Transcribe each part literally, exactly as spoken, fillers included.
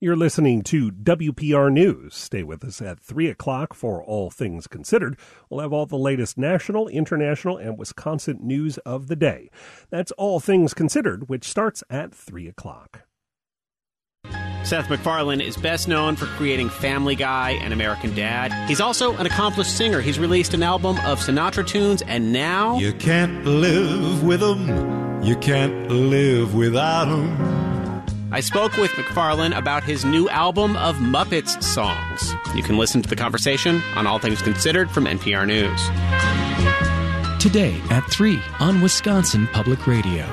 You're listening to W P R News. Stay with us at three o'clock for All Things Considered. We'll have all the latest national, international, and Wisconsin news of the day. That's All Things Considered, which starts at three o'clock. Seth MacFarlane is best known for creating Family Guy and American Dad. He's also an accomplished singer. He's released an album of Sinatra tunes, and now... You can't live with them. You can't live without them. I spoke with MacFarlane about his new album of Muppets songs. You can listen to the conversation on All Things Considered from N P R News. Today at three on Wisconsin Public Radio.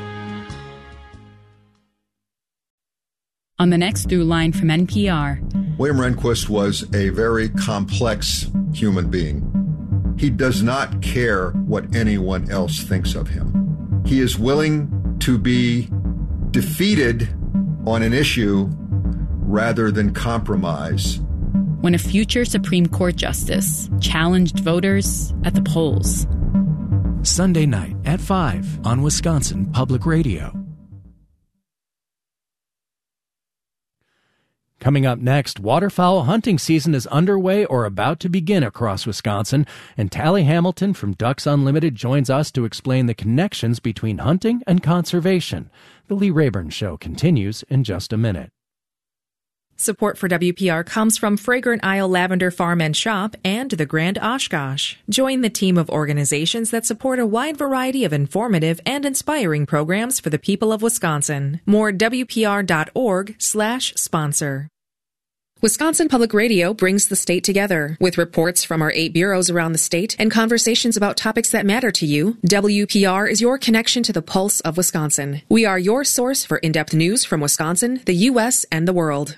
On the next through line from N P R. William Rehnquist was a very complex human being. He does not care what anyone else thinks of him. He is willing to be defeated on an issue rather than compromise. When a future Supreme Court justice challenged voters at the polls. Sunday night at five on Wisconsin Public Radio. Coming up next, waterfowl hunting season is underway or about to begin across Wisconsin, and Tally Hamilton from Ducks Unlimited joins us to explain the connections between hunting and conservation. The Lee Rayburn Show continues in just a minute. Support for W P R comes from Fragrant Isle Lavender Farm and Shop and the Grand Oshkosh. Join the team of organizations that support a wide variety of informative and inspiring programs for the people of Wisconsin. More W P R dot org slash sponsor. Wisconsin Public Radio brings the state together. With reports from our eight bureaus around the state and conversations about topics that matter to you, W P R is your connection to the pulse of Wisconsin. We are your source for in-depth news from Wisconsin, the U S, and the world.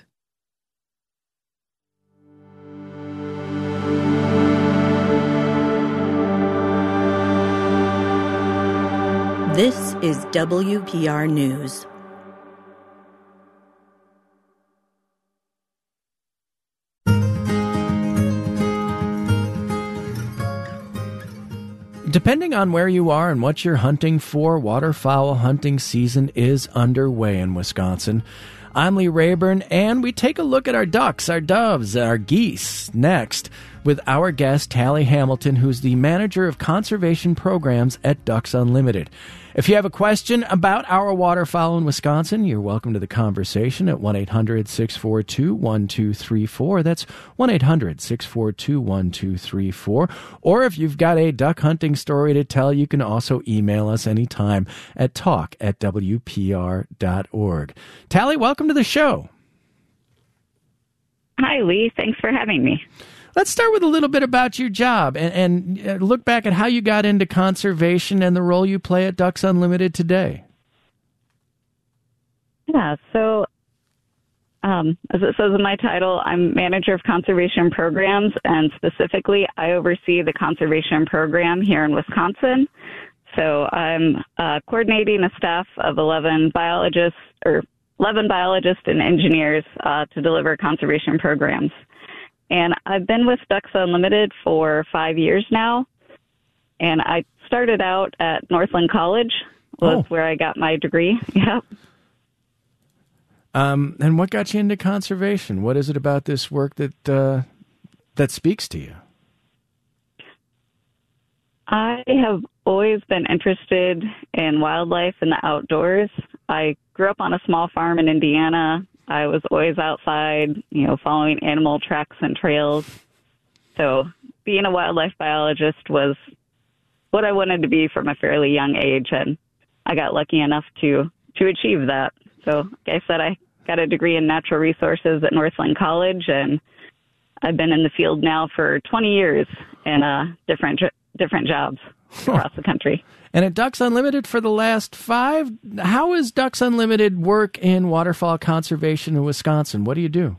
This is W P R News. Depending on where you are and what you're hunting for, waterfowl hunting season is underway in Wisconsin. I'm Lee Rayburn, and we take a look at our ducks, our doves, our geese next with our guest, Tally Hamilton, who's the manager of conservation programs at Ducks Unlimited. If you have a question about our waterfowl in Wisconsin, you're welcome to the conversation at one eight hundred six four two one two three four. That's one eight hundred six four two one two three four. Or if you've got a duck hunting story to tell, you can also email us anytime at talk at W P R dot org. Tally, welcome to the show. Hi, Lee. Thanks for having me. Let's start with a little bit about your job and, and look back at how you got into conservation and the role you play at Ducks Unlimited today. Yeah, so um, as it says in my title, I'm manager of conservation programs, and specifically I oversee the conservation program here in Wisconsin. So I'm uh, coordinating a staff of eleven biologists or eleven biologists and engineers uh, to deliver conservation programs. And I've been with Ducks Unlimited for five years now. And I started out at Northland College, was oh. where I got my degree. Yeah. Um, and what got you into conservation? What is it about this work that uh, that speaks to you? I have always been interested in wildlife and the outdoors. I grew up on a small farm in Indiana. I was always outside, you know, following animal tracks and trails. So being a wildlife biologist was what I wanted to be from a fairly young age, and I got lucky enough to, to achieve that. So like I said, I got a degree in natural resources at Northland College, and I've been in the field now for twenty years in uh, different different jobs across the country. And at Ducks Unlimited for the last five, how is Ducks Unlimited work in waterfowl conservation in Wisconsin? What do you do?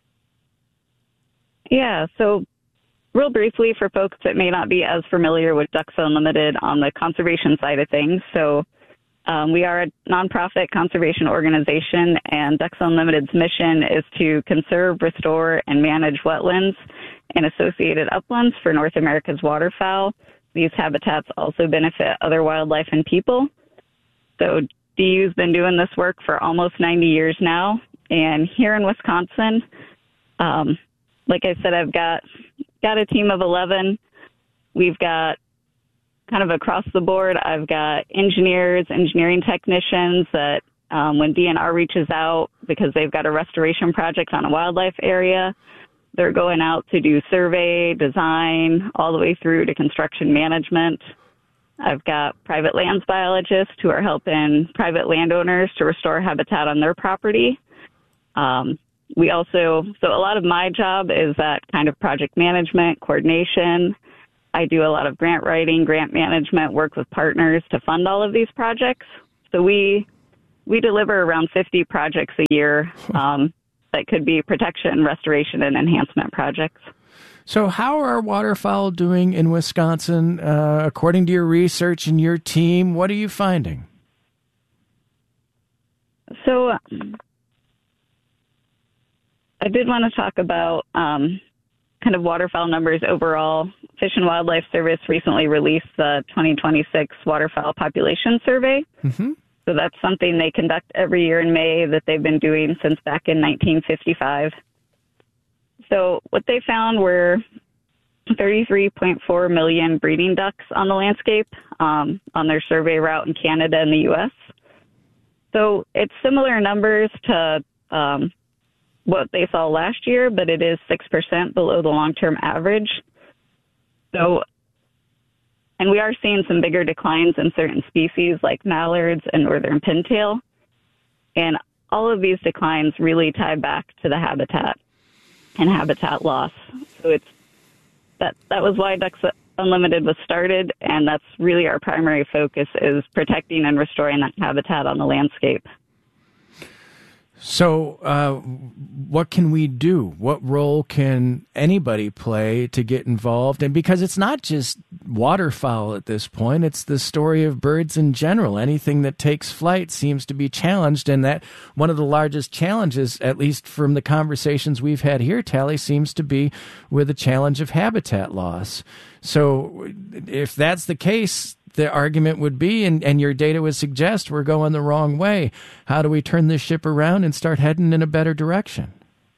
Yeah, so real briefly for folks that may not be as familiar with Ducks Unlimited on the conservation side of things. So um, we are a nonprofit conservation organization, and Ducks Unlimited's mission is to conserve, restore, and manage wetlands and associated uplands for North America's waterfowl. These habitats also benefit other wildlife and people. So D U's been doing this work for almost ninety years now, And here in Wisconsin, um, like I said, I've got got a team of eleven. We've got kind of across the board. I've got engineers, engineering technicians that um, when D N R reaches out because they've got a restoration project on a wildlife area, they're going out to do survey, design, all the way through to construction management. I've got private lands biologists who are helping private landowners to restore habitat on their property. Um, we also, so a lot of my job is that kind of project management, coordination. I do a lot of grant writing, grant management, work with partners to fund all of these projects. So we we deliver around fifty projects a year um, that could be protection, restoration, and enhancement projects. So how are waterfowl doing in Wisconsin? Uh, according to your research and your team, what are you finding? So I did want to talk about um, kind of waterfowl numbers overall. Fish and Wildlife Service recently released the twenty twenty-six Waterfowl Population Survey. Mm-hmm. So that's something they conduct every year in May that they've been doing since back in nineteen fifty-five. So what they found were thirty-three point four million breeding ducks on the landscape um, on their survey route in Canada and the U S. So it's similar numbers to um, what they saw last year, but it is six percent below the long-term average. So, and we are seeing some bigger declines in certain species like mallards and northern pintail. And all of these declines really tie back to the habitat and habitat loss. So it's that that was why Ducks Unlimited was started, and that's really our primary focus is protecting and restoring that habitat on the landscape. So uh, what can we do? What role can anybody play to get involved? And because it's not just waterfowl at this point, it's the story of birds in general. Anything that takes flight seems to be challenged, and that one of the largest challenges, at least from the conversations we've had here, Tally, seems to be with the challenge of habitat loss. So if that's the case, the argument would be, and, and your data would suggest, we're going the wrong way. How do we turn this ship around and start heading in a better direction?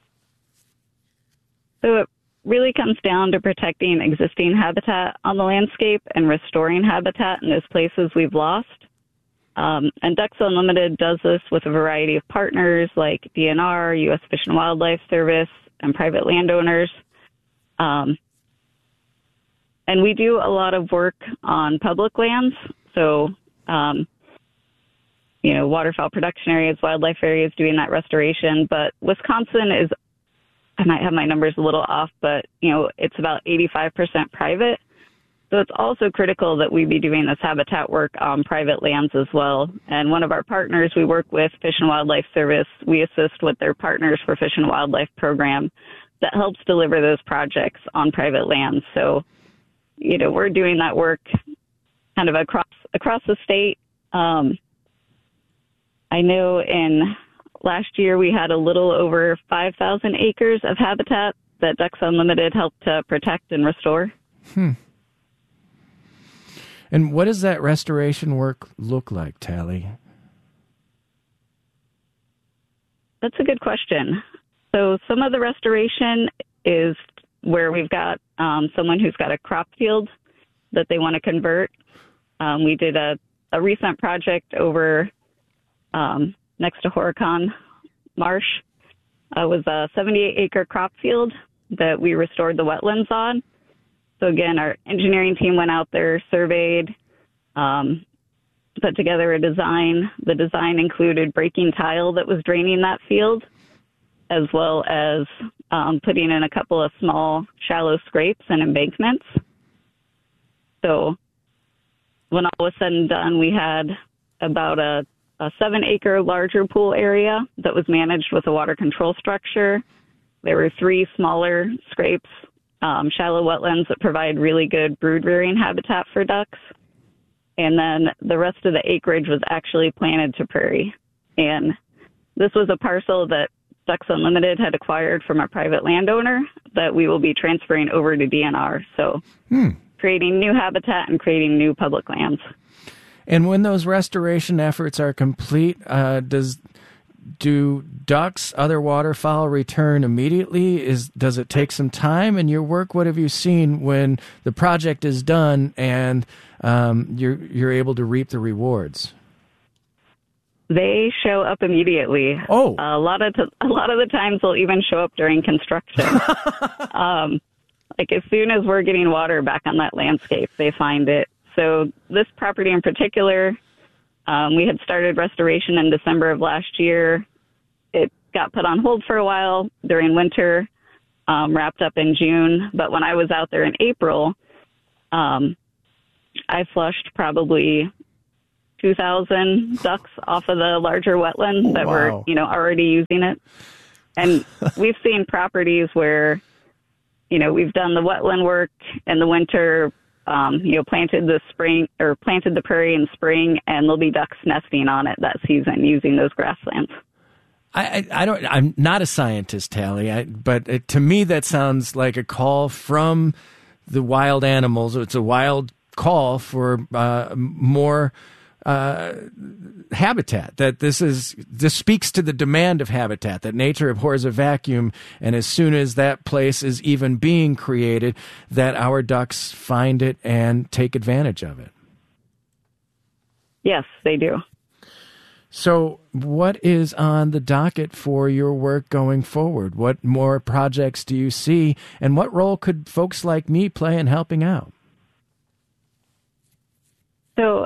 So it really comes down to protecting existing habitat on the landscape and restoring habitat in those places we've lost. Um, and Ducks Unlimited does this with a variety of partners like D N R, U S Fish and Wildlife Service, and private landowners. Um, And we do a lot of work on public lands, so, um, you know, waterfowl production areas, wildlife areas, doing that restoration. But Wisconsin is, I might have my numbers a little off, but, you know, it's about eighty-five percent private. So it's also critical that we be doing this habitat work on private lands as well. And one of our partners we work with, Fish and Wildlife Service, we assist with their Partners for Fish and Wildlife program that helps deliver those projects on private lands. So, you know, we're doing that work kind of across across the state. Um, I know in last year we had a little over five thousand acres of habitat that Ducks Unlimited helped to protect and restore. Hmm. And what does that restoration work look like, Tally? That's a good question. So some of the restoration is where we've got um, someone who's got a crop field that they want to convert. Um, we did a, a recent project over um, next to Horicon Marsh. Uh, it was a seventy-eight acre crop field that we restored the wetlands on. So again, our engineering team went out there, surveyed, um, put together a design. The design included breaking tile that was draining that field, as well as um, putting in a couple of small shallow scrapes and embankments. So when all was said and done, we had about a, a seven acre larger pool area that was managed with a water control structure. There were three smaller scrapes, um, shallow wetlands that provide really good brood rearing habitat for ducks. And then the rest of the acreage was actually planted to prairie. And this was a parcel that Ducks Unlimited had acquired from a private landowner that we will be transferring over to D N R. So hmm. creating new habitat and creating new public lands. And when those restoration efforts are complete, uh, does do ducks, other waterfowl return immediately? Is does it take some time in your work? What have you seen when the project is done and um, you're you're able to reap the rewards? They show up immediately. Oh, a lot of t- a lot of the times they'll even show up during construction. um, like as soon as we're getting water back on that landscape, they find it. So this property in particular, um, we had started restoration in December of last year. It got put on hold for a while during winter, um, wrapped up in June. But when I was out there in April, um, I flushed probably two thousand ducks off of the larger wetland that wow. were, you know, already using it. And we've seen properties where, you know, we've done the wetland work in the winter, um, you know, planted the spring or planted the prairie in spring, and there'll be ducks nesting on it that season using those grasslands. I, I, I don't. I'm not a scientist, Tally, I, but it, to me that sounds like a call from the wild animals. It's a wild call for uh, more uh, habitat. That this is this speaks to the demand of habitat. That nature abhors a vacuum, and as soon as that place is even being created, that our ducks find it and take advantage of it. Yes, they do. So what is on the docket for your work going forward? What more projects do you see, and what role could folks like me play in helping out? So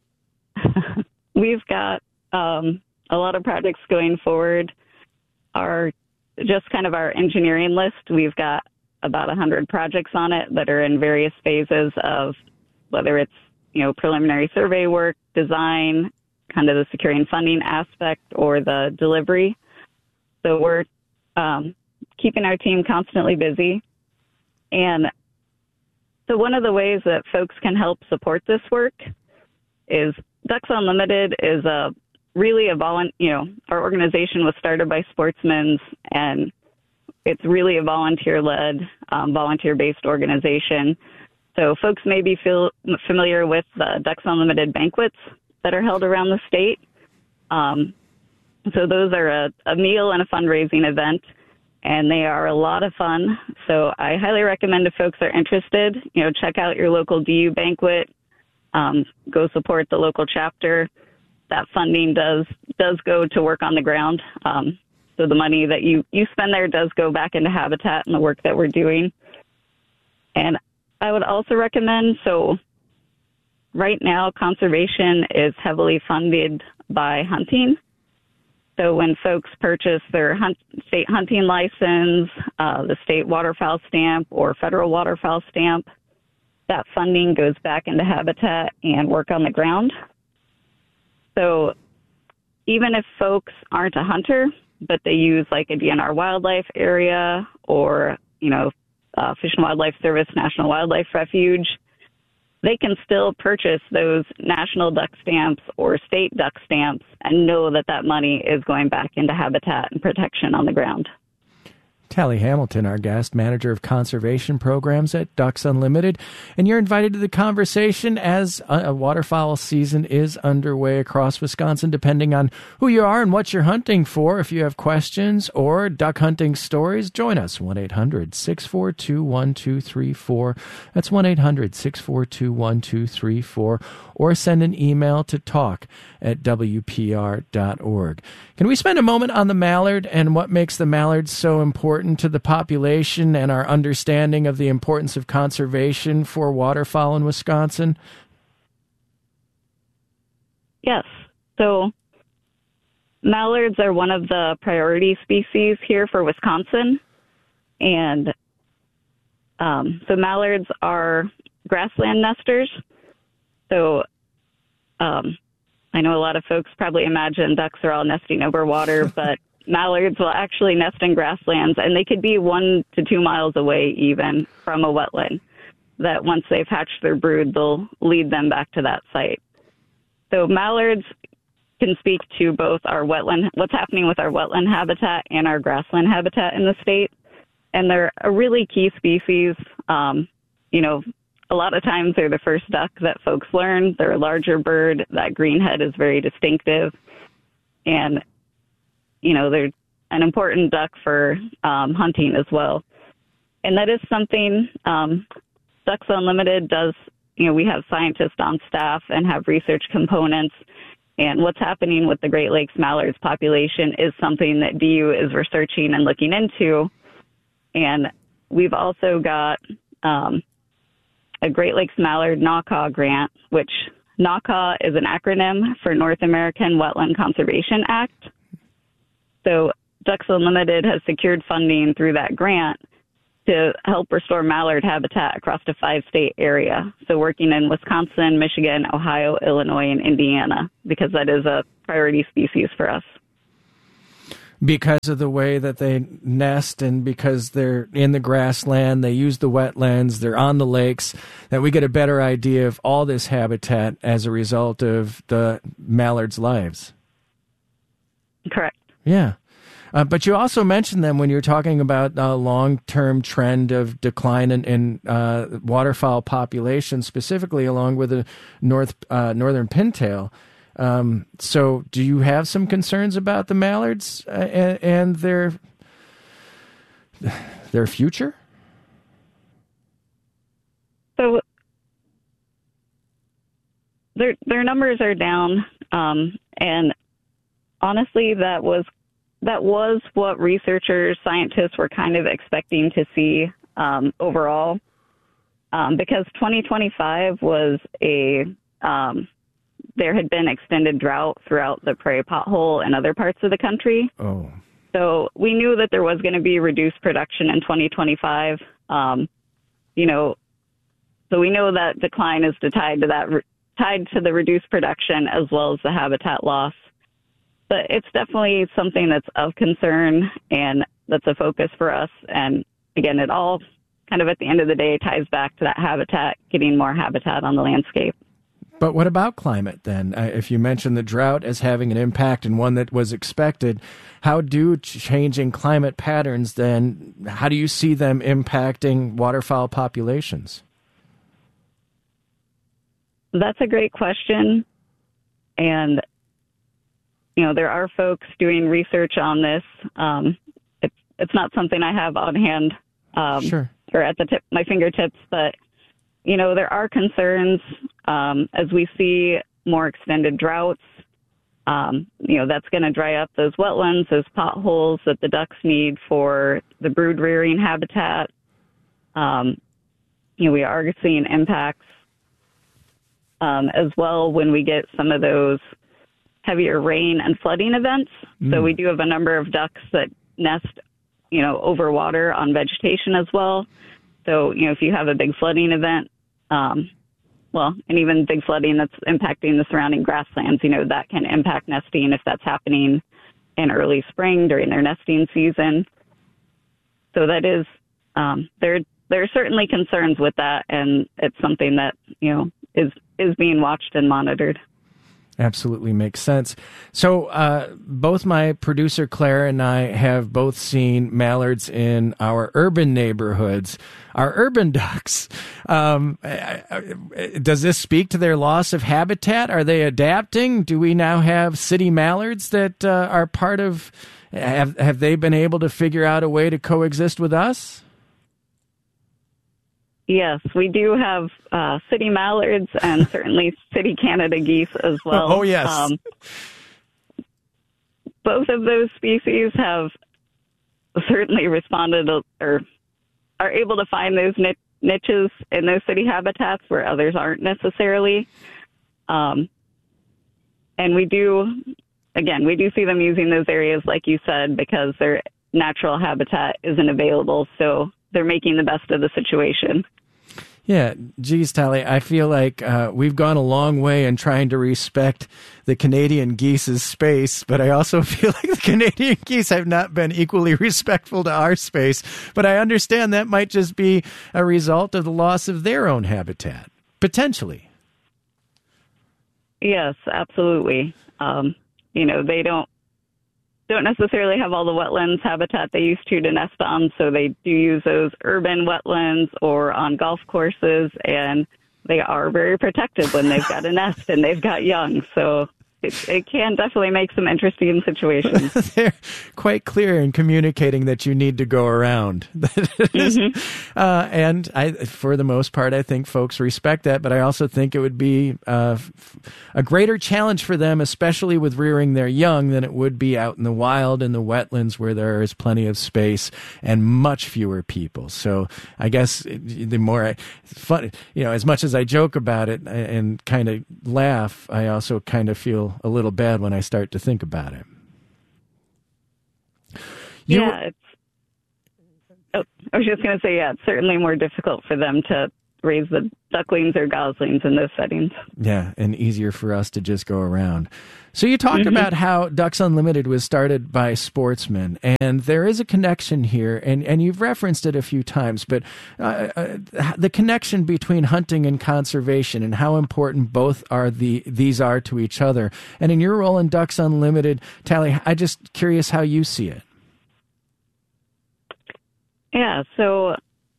we've got um, a lot of projects going forward. Our just kind of our engineering list, we've got about one hundred projects on it that are in various phases of whether it's, you know, preliminary survey work, design, kind of the securing funding aspect, or the delivery. So we're um, keeping our team constantly busy. And so one of the ways that folks can help support this work is Ducks Unlimited is a really a volun. You know, our organization was started by sportsmen, and it's really a volunteer-led, um, volunteer-based organization. So folks may be feel familiar with the Ducks Unlimited banquets that are held around the state. Um, so those are a, a meal and a fundraising event, and they are a lot of fun. So I highly recommend if folks are interested, you know, check out your local D U banquet, um, go support the local chapter. That funding does does go to work on the ground. Um, so the money that you, you spend there does go back into habitat and the work that we're doing. And I would also recommend, so right now, conservation is heavily funded by hunting. So when folks purchase their hunt, state hunting license, uh, the state waterfowl stamp, or federal waterfowl stamp, that funding goes back into habitat and work on the ground. So even if folks aren't a hunter, but they use like a D N R wildlife area or, you know, uh, Fish and Wildlife Service National Wildlife Refuge, they can still purchase those national duck stamps or state duck stamps and know that that money is going back into habitat and protection on the ground. Tally Hamilton, our guest, manager of conservation programs at Ducks Unlimited. And you're invited to the conversation as a waterfowl season is underway across Wisconsin, depending on who you are and what you're hunting for. If you have questions or duck hunting stories, join us, one eight hundred six four two one two three four. That's one eight hundred six four two one two three four. Or send an email to talk at W P R dot org. Can we spend a moment on the mallard and what makes the mallard so important to the population and our understanding of the importance of conservation for waterfowl in Wisconsin? Yes. So mallards are one of the priority species here for Wisconsin. And um, so mallards are grassland nesters. So um, I know a lot of folks probably imagine ducks are all nesting over water, but mallards will actually nest in grasslands, and they could be one to two miles away even from a wetland, that once they've hatched their brood, they'll lead them back to that site. So mallards can speak to both our wetland, what's happening with our wetland habitat and our grassland habitat in the state. And they're a really key species. Um, you know, a lot of times they're the first duck that folks learn. They're a larger bird. That green head is very distinctive. And you know, they're an important duck for um, hunting as well. And that is something um, Ducks Unlimited does. You know, we have scientists on staff and have research components. And what's happening with the Great Lakes mallards population is something that D U is researching and looking into. And we've also got um, a Great Lakes Mallard N A W C A grant, which N A W C A is an acronym for North American Wetland Conservation Act. So Ducks Unlimited has secured funding through that grant to help restore mallard habitat across a five-state area. So working in Wisconsin, Michigan, Ohio, Illinois, and Indiana, because that is a priority species for us. Because of the way that they nest and because they're in the grassland, they use the wetlands, they're on the lakes, that we get a better idea of all this habitat as a result of the mallards' lives. Correct. Yeah. Uh, but you also mentioned them when you were talking about a long-term trend of decline in, in uh, waterfowl population, specifically along with the north uh, northern pintail. Um, so do you have some concerns about the mallards uh, and, and their their future? So their their numbers are down, um, and honestly, that was that was what researchers, scientists were kind of expecting to see um, overall, um, because twenty twenty-five was a um, there had been extended drought throughout the prairie pothole and other parts of the country. Oh, so we knew that there was going to be reduced production in twenty twenty-five. Um, you know, so we know that decline is tied to that tied to the reduced production as well as the habitat loss. But it's definitely something that's of concern, and that's a focus for us. And again, it all kind of at the end of the day ties back to that habitat, getting more habitat on the landscape. But what about climate then? Uh, if you mentioned the drought as having an impact and one that was expected, how do changing climate patterns then, how do you see them impacting waterfowl populations? That's a great question. And you know, there are folks doing research on this. Um, it's it's not something I have on hand um, sure. or at the tip my fingertips, but you know, there are concerns um, as we see more extended droughts. Um, you know, that's going to dry up those wetlands, those potholes that the ducks need for the brood rearing habitat. Um, you know, we are seeing impacts um, as well when we get some of those heavier rain and flooding events. Mm. So we do have a number of ducks that nest, you know, over water on vegetation as well. So, you know, if you have a big flooding event, um, well, and even big flooding that's impacting the surrounding grasslands, you know, that can impact nesting if that's happening in early spring during their nesting season. So that is, um, there, there are certainly concerns with that, and it's something that, you know, is, is being watched and monitored. Absolutely makes sense. So uh, both my producer Claire and I have both seen mallards in our urban neighborhoods, our urban ducks. Um, does this speak to their loss of habitat? Are they adapting? Do we now have city mallards that uh, are part of, have, have they been able to figure out a way to coexist with us? Yes, we do have uh, city mallards and certainly city Canada geese as well. Oh, yes. Um, both of those species have certainly responded or are able to find those niches in those city habitats where others aren't necessarily. Um, and we do, again, we do see them using those areas, like you said, because their natural habitat isn't available. So they're making the best of the situation. Yeah, geez, Tally, I feel like uh, we've gone a long way in trying to respect the Canadian geese's space, but I also feel like the Canadian geese have not been equally respectful to our space. But I understand that might just be a result of the loss of their own habitat, potentially. Yes, absolutely. Um, you know, they don't don't necessarily have all the wetlands habitat they used to to nest on, so they do use those urban wetlands or on golf courses, and they are very protective when they've got a nest and they've got young. So it, it can definitely make some interesting situations. They're quite clear in communicating that you need to go around. mm-hmm. uh, and I, for the most part, I think folks respect that, but I also think it would be uh, a greater challenge for them, especially with rearing their young, than it would be out in the wild, in the wetlands, where there is plenty of space and much fewer people. So I guess the more I, fun, you know, as much as I joke about it and kind of laugh, I also kind of feel a little bad when I start to think about it. You, yeah, it's, oh, I was just going to say, yeah, it's certainly more difficult for them to raise the ducklings or goslings in those settings. Yeah, and easier for us to just go around. So you talked mm-hmm. about how Ducks Unlimited was started by sportsmen, and there is a connection here, and, and you've referenced it a few times, but uh, uh, the connection between hunting and conservation and how important both are the these are to each other. And in your role in Ducks Unlimited, Tally, I'm just curious how you see it. Yeah, so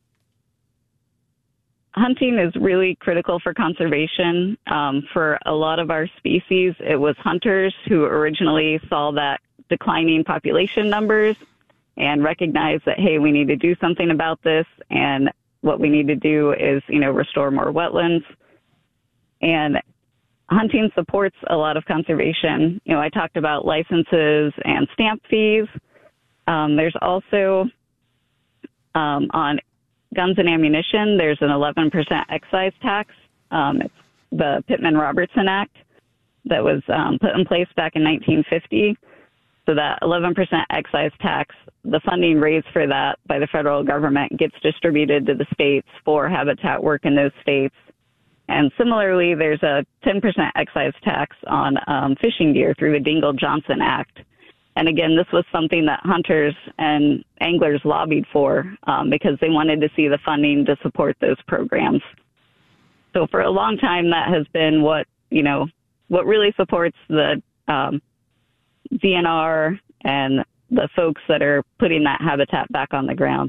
hunting is really critical for conservation. Um, for a lot of our species, it was hunters who originally saw that declining population numbers and recognized that, hey, we need to do something about this, and what we need to do is, you know, restore more wetlands. And hunting supports a lot of conservation. You know, I talked about licenses and stamp fees. Um, there's also um, on guns and ammunition, there's an eleven percent excise tax. Um, it's the Pittman-Robertson Act that was um, put in place back in nineteen fifty. So that eleven percent excise tax, the funding raised for that by the federal government gets distributed to the states for habitat work in those states. And similarly, there's a ten percent excise tax on um, fishing gear through the Dingell-Johnson Act. And again, this was something that hunters and anglers lobbied for um, because they wanted to see the funding to support those programs. So for a long time, that has been what, you know, what really supports the um, D N R and the folks that are putting that habitat back on the ground.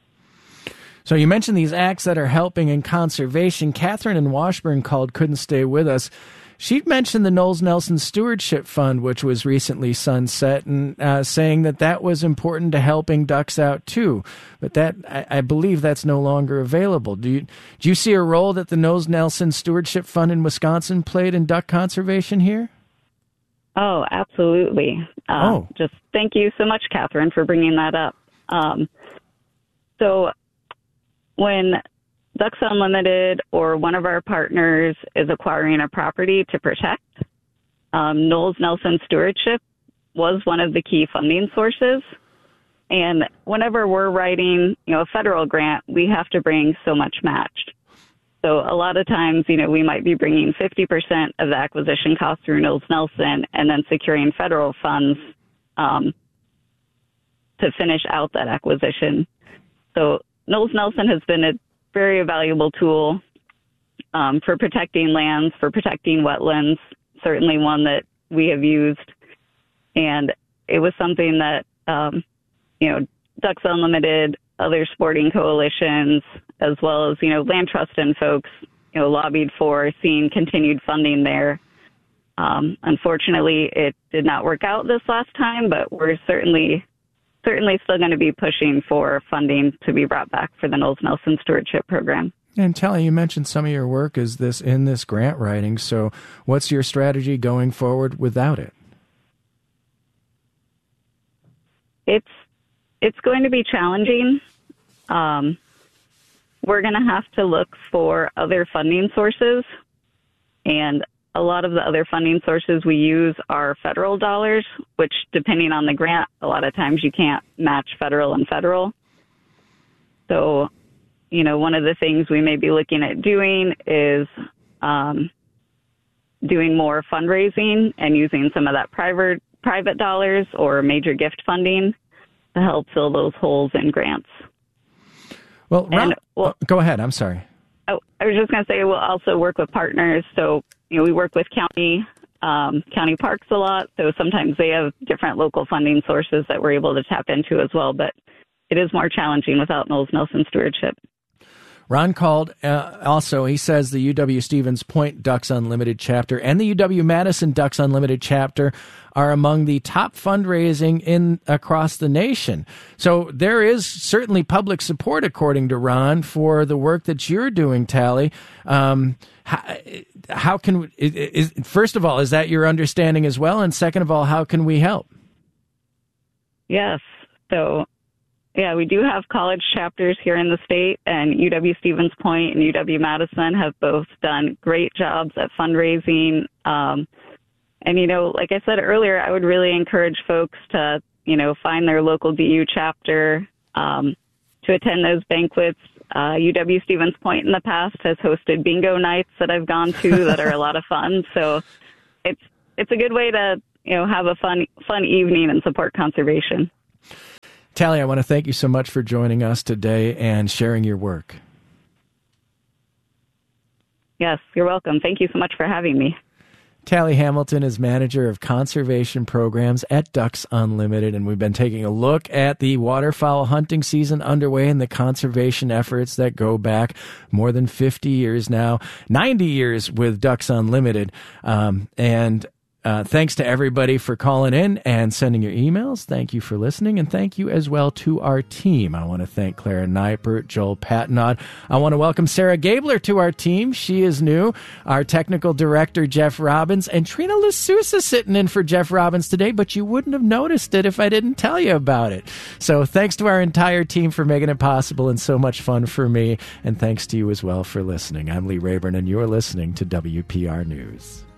So you mentioned these acts that are helping in conservation. Catherine in Washburn called, couldn't stay with us. She mentioned the Knowles Nelson Stewardship Fund, which was recently sunset, and uh, saying that that was important to helping ducks out too. But that, I, I believe, that's no longer available. Do you do you see a role that the Knowles Nelson Stewardship Fund in Wisconsin played in duck conservation here? Oh, absolutely. Uh, oh, just thank you so much, Catherine, for bringing that up. Um, so when Ducks Unlimited or one of our partners is acquiring a property to protect, um, Knowles Nelson Stewardship was one of the key funding sources. And whenever we're writing, you know, a federal grant, we have to bring so much matched. So a lot of times, you know, we might be bringing fifty percent of the acquisition cost through Knowles Nelson and then securing federal funds um, to finish out that acquisition. So Knowles Nelson has been a very valuable tool um, for protecting lands, for protecting wetlands, certainly one that we have used. And it was something that, um, you know, Ducks Unlimited, other sporting coalitions, as well as, you know, land trust and folks, you know, lobbied for seeing continued funding there. Um, unfortunately, it did not work out this last time, but we're certainly certainly still going to be pushing for funding to be brought back for the Knowles Nelson Stewardship Program. And Tally, you mentioned some of your work is this in this grant writing. So what's your strategy going forward without it? It's it's going to be challenging. Um, we're going to have to look for other funding sources, and a lot of the other funding sources we use are federal dollars, which, depending on the grant, a lot of times you can't match federal and federal. So, you know, one of the things we may be looking at doing is um, doing more fundraising and using some of that private private dollars or major gift funding to help fill those holes in grants. Well, and, well oh, go ahead. I'm sorry. I, I was just going to say we'll also work with partners. So, you know, we work with county um, county parks a lot. So sometimes they have different local funding sources that we're able to tap into as well. But it is more challenging without Knowles Nelson Stewardship. Ron called uh, also, he says the U W-Stevens Point Ducks Unlimited chapter and the U W-Madison Ducks Unlimited chapter are among the top fundraising in across the nation. So there is certainly public support, according to Ron, for the work that you're doing, Tally. Um, how, how can, is, first of all, is that your understanding as well? And second of all, how can we help? Yes. So, yeah, we do have college chapters here in the state, and U W-Stevens Point and U W-Madison have both done great jobs at fundraising. Um, and, you know, like I said earlier, I would really encourage folks to, you know, find their local D U chapter, um, to attend those banquets. Uh, U W-Stevens Point in the past has hosted bingo nights that I've gone to that are a lot of fun. So it's it's a good way to, you know, have a fun fun evening and support conservation. Tally, I want to thank you so much for joining us today and sharing your work. Yes, you're welcome. Thank you so much for having me. Tally Hamilton is manager of conservation programs at Ducks Unlimited, and we've been taking a look at the waterfowl hunting season underway and the conservation efforts that go back more than fifty years now, ninety years with Ducks Unlimited. Um, and Uh, thanks to everybody for calling in and sending your emails. Thank you for listening, and thank you as well to our team. I want to thank Clara Neipert, Joel Patnod. I want to welcome Sarah Gabler to our team. She is new. Our technical director, Jeff Robbins, and Trina Lasusa sitting in for Jeff Robbins today, but you wouldn't have noticed it if I didn't tell you about it. So thanks to our entire team for making it possible and so much fun for me, and thanks to you as well for listening. I'm Lee Rayburn, and you're listening to W P R News.